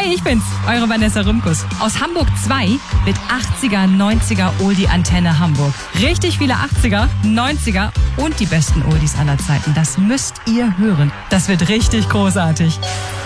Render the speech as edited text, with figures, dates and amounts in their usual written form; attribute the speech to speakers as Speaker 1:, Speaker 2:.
Speaker 1: Hey, ich bin's, eure Vanessa Rümkus. Aus Hamburg 2 mit 80er, 90er Oldie-Antenne Hamburg. Richtig viele 80er, 90er und die besten Oldies aller Zeiten. Das müsst ihr hören. Das wird richtig großartig.